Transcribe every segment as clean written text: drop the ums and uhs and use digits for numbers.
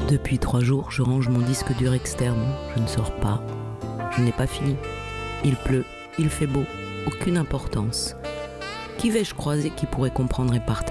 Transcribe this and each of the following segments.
Depuis 3 jours, je range mon disque dur externe. Je ne sors pas. Je n'ai pas fini. Il pleut, il fait beau. Aucune importance. Qui vais-je croiser qui pourrait comprendre et partager ?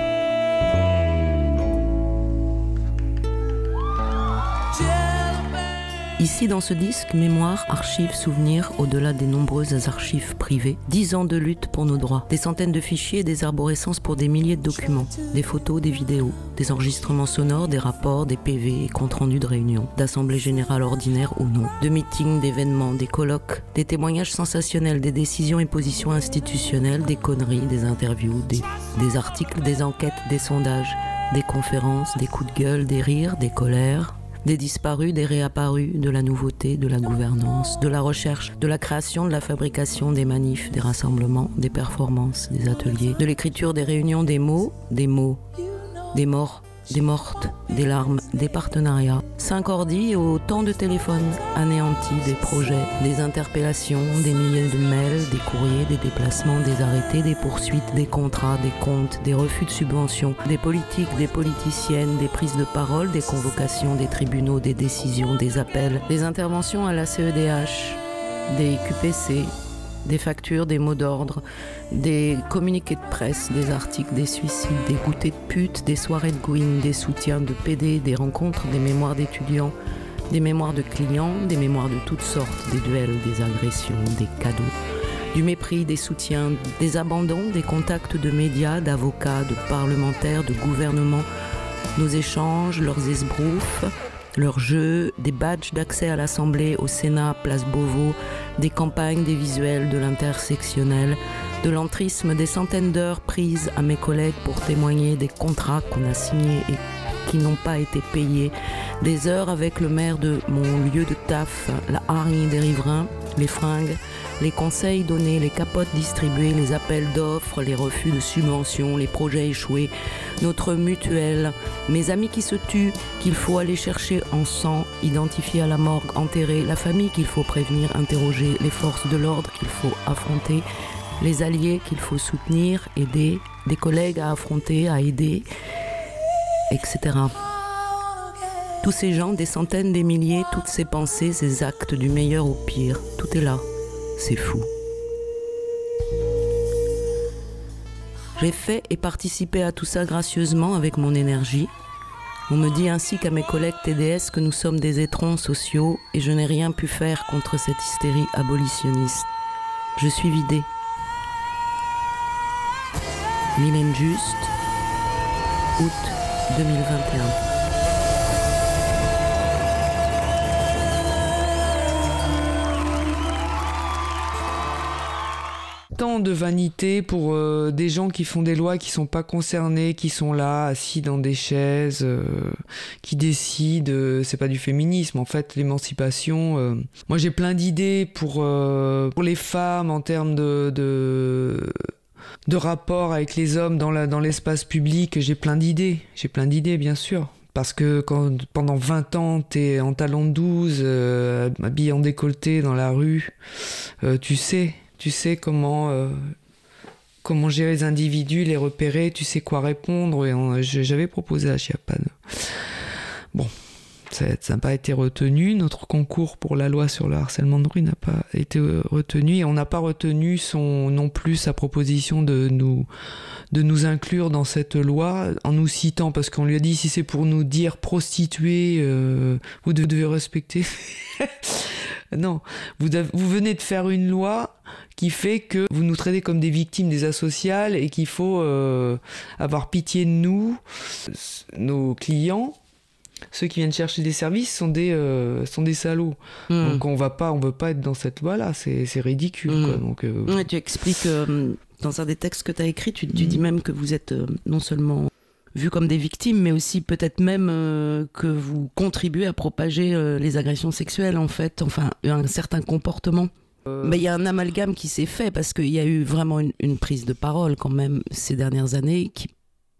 Ici, dans ce disque, mémoire, archives, souvenirs, au-delà des nombreuses archives privées, 10 ans de lutte pour nos droits, des centaines de fichiers et des arborescences pour des milliers de documents, des photos, des vidéos, des enregistrements sonores, des rapports, des PV et comptes rendus de réunions, d'assemblées générales ordinaires ou non, de meetings, d'événements, des colloques, des témoignages sensationnels, des décisions et positions institutionnelles, des conneries, des interviews, des articles, des enquêtes, des sondages, des conférences, des coups de gueule, des rires, des colères, des disparus, des réapparus, de la nouveauté, de la gouvernance, de la recherche, de la création, de la fabrication, des manifs, des rassemblements, des performances, des ateliers, de l'écriture, des réunions, des mots, des morts, des mortes, des larmes, des partenariats. 5 ordis et autant de téléphones anéantis, des projets, des interpellations, des milliers de mails, des courriers, des déplacements, des arrêtés, des poursuites, des contrats, des comptes, des refus de subventions, des politiques, des politiciennes, des prises de parole, des convocations, des tribunaux, des décisions, des appels, des interventions à la CEDH, des QPC, des factures, des mots d'ordre, des communiqués de presse, des articles, des suicides, des goûters de putes, des soirées de gouines, des soutiens de PD, des rencontres, des mémoires d'étudiants, des mémoires de clients, des mémoires de toutes sortes, des duels, des agressions, des cadeaux, du mépris, des soutiens, des abandons, des contacts de médias, d'avocats, de parlementaires, de gouvernements, nos échanges, leurs esbroufs, leurs jeux, des badges d'accès à l'Assemblée, au Sénat, place Beauvau, des campagnes, des visuels, de l'intersectionnel, de l'entrisme, des centaines d'heures prises à mes collègues pour témoigner, des contrats qu'on a signés et qui n'ont pas été payés, des heures avec le maire de mon lieu de taf, la hargne des riverains, les fringues, les conseils donnés, les capotes distribuées, les appels d'offres, les refus de subventions, les projets échoués, notre mutuelle, mes amis qui se tuent, qu'il faut aller chercher en sang, identifier à la morgue, enterrer, la famille qu'il faut prévenir, interroger, les forces de l'ordre qu'il faut affronter, les alliés qu'il faut soutenir, aider, des collègues à affronter, à aider, etc. Tous ces gens, des centaines, des milliers, toutes ces pensées, ces actes du meilleur au pire, tout est là. C'est fou. J'ai fait et participé à tout ça gracieusement avec mon énergie. On me dit ainsi qu'à mes collègues TDS que nous sommes des étrons sociaux et je n'ai rien pu faire contre cette hystérie abolitionniste. Je suis vidée. Mylène Juste, août 2021. Tant de vanité pour des gens qui font des lois qui sont pas concernés, qui sont là assis dans des chaises, qui décident. C'est pas du féminisme en fait, l'émancipation. Moi j'ai plein d'idées pour les femmes en termes de rapport avec les hommes dans l'espace public. J'ai plein d'idées bien sûr. Parce que quand pendant 20 ans t'es en talons de 12, habillé en décolleté dans la rue, tu sais comment gérer les individus, les repérer, tu sais quoi répondre. Et j'avais proposé à Chiappan. Bon, ça n'a pas été retenu. Notre concours pour la loi sur le harcèlement de rue n'a pas été retenu. Et on n'a pas retenu non plus sa proposition de nous inclure dans cette loi en nous citant, parce qu'on lui a dit si c'est pour nous dire prostituées, vous devez respecter... Non, vous venez de faire une loi qui fait que vous nous traitez comme des victimes des asociales et qu'il faut avoir pitié de nous. Nos clients, ceux qui viennent chercher des services, sont des salauds. Donc on veut pas être dans cette loi-là, c'est ridicule. Quoi. Donc, ouais, tu expliques dans un des textes que tu as écrit, tu dis même que vous êtes non seulement vus comme des victimes, mais aussi peut-être même que vous contribuez à propager les agressions sexuelles, en fait, enfin, un certain comportement. Mais il y a un amalgame qui s'est fait, parce qu'il y a eu vraiment une prise de parole, quand même, ces dernières années, qui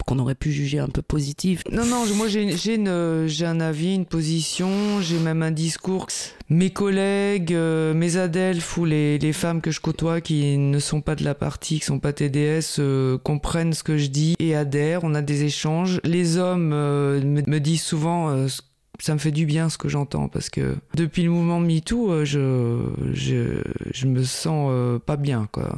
qu'on aurait pu juger un peu positive. Non, moi j'ai un avis, une position, j'ai même un discours. Mes collègues, mes adelphes ou les femmes que je côtoie qui ne sont pas de la partie, qui sont pas TDS, comprennent ce que je dis et adhèrent, on a des échanges. Les hommes me disent souvent... ça me fait du bien ce que j'entends, parce que depuis le mouvement MeToo, je me sens pas bien, quoi.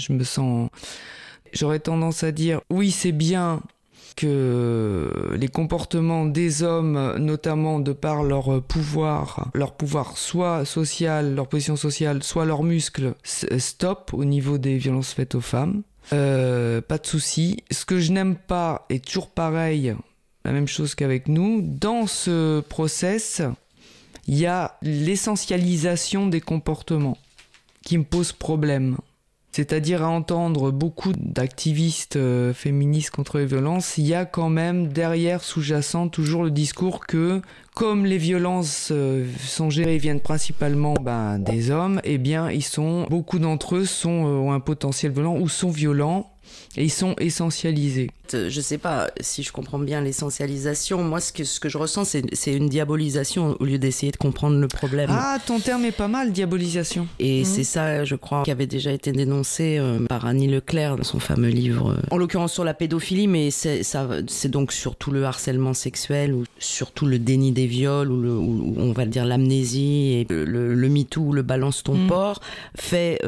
J'aurais tendance à dire, oui, c'est bien que les comportements des hommes, notamment de par leur pouvoir soit social, leur position sociale, soit leurs muscles, stop au niveau des violences faites aux femmes. Pas de souci. Ce que je n'aime pas est toujours pareil, la même chose qu'avec nous. Dans ce process, il y a l'essentialisation des comportements qui me pose problème. C'est-à-dire à entendre beaucoup d'activistes féministes contre les violences, il y a quand même derrière sous-jacent toujours le discours que comme les violences sont gérées et viennent principalement des hommes, eh bien beaucoup d'entre eux ont un potentiel violent ou sont violents et ils sont essentialisés. Je sais pas si je comprends bien l'essentialisation. Moi, ce que je ressens, c'est une diabolisation au lieu d'essayer de comprendre le problème. Ah, ton terme est pas mal, diabolisation. Et c'est ça, je crois, qui avait déjà été dénoncé par Annie Leclerc dans son fameux livre. En l'occurrence sur la pédophilie, mais c'est donc surtout le harcèlement sexuel ou surtout le déni des viols ou on va dire l'amnésie et le MeToo, le balance ton porc fait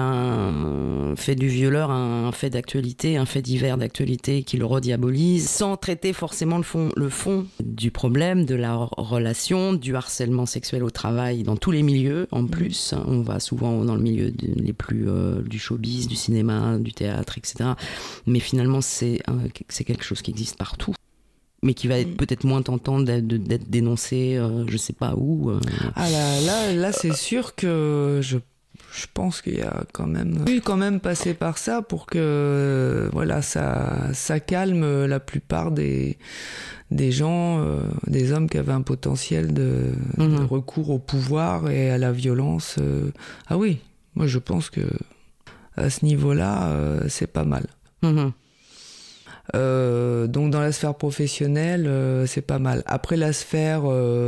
du violeur un fait d'actualité, un fait divers d'actualité qui le rediabolise, sans traiter forcément le fond du problème, de la relation, du harcèlement sexuel au travail, dans tous les milieux en plus. On va souvent dans le milieu les plus du showbiz, du cinéma, du théâtre, etc. Mais finalement, c'est quelque chose qui existe partout, mais qui va être peut-être moins tentant d'être dénoncé, je sais pas où. Ah là, c'est sûr que je pense qu'il y a quand même passé par ça pour que ça calme la plupart des gens, des hommes qui avaient un potentiel de recours au pouvoir et à la violence. Ah oui, moi je pense que à ce niveau-là, c'est pas mal. Donc dans la sphère professionnelle, c'est pas mal. Après la sphère...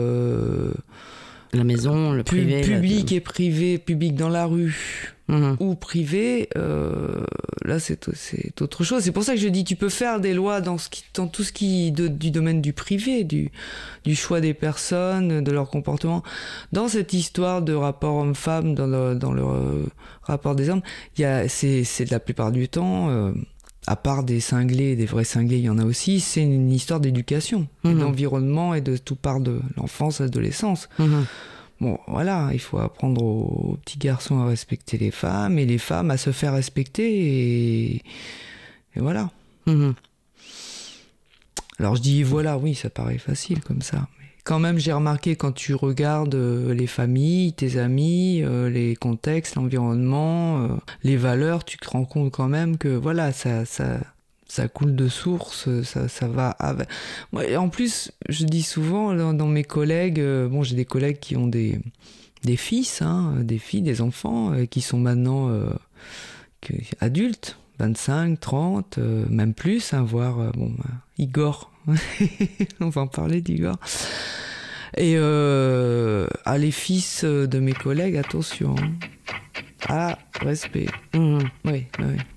la maison, le privé... Public et privé, public dans la rue ou privé, là c'est autre chose. C'est pour ça que je dis, tu peux faire des lois dans tout ce qui du domaine du privé, du choix des personnes, de leur comportement. Dans cette histoire de rapport homme-femme, dans le rapport des hommes, c'est de la plupart du temps... à part des cinglés, des vrais cinglés, il y en a aussi, c'est une histoire d'éducation, d'environnement et de tout part de l'enfance, l'adolescence. Bon, voilà, il faut apprendre aux petits garçons à respecter les femmes et les femmes à se faire respecter et voilà. Alors je dis voilà, oui, ça paraît facile comme ça. Mais quand même, j'ai remarqué quand tu regardes les familles, tes amis, les contextes, l'environnement, les valeurs, tu te rends compte quand même que voilà, ça coule de source, ça va avec. En plus, je dis souvent dans mes collègues, j'ai des collègues qui ont des fils, des filles, des enfants, qui sont maintenant adultes, 25, 30, même plus, voire Igor. On va en parler d'Igor. Et les fils de mes collègues, attention. Respect. Oui.